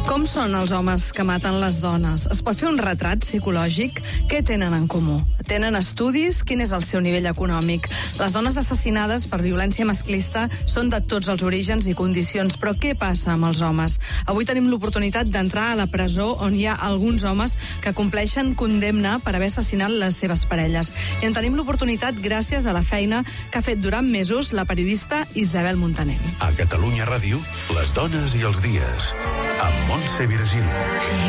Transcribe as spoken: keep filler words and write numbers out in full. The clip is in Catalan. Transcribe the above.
Com són els homes que maten les dones? Es pot fer un retrat psicològic? Què tenen en comú? Tenen estudis? Quin és el seu nivell econòmic? Les dones assassinades per violència masclista són de tots els orígens i condicions, però què passa amb els homes? Avui tenim l'oportunitat d'entrar a la presó on hi ha alguns homes que compleixen condemna per haver assassinat les seves parelles. I en tenim l'oportunitat gràcies a la feina que ha fet durant mesos la periodista Isabel Montaner. A Catalunya Ràdio, les dones i els dies, amb Montse Virgili.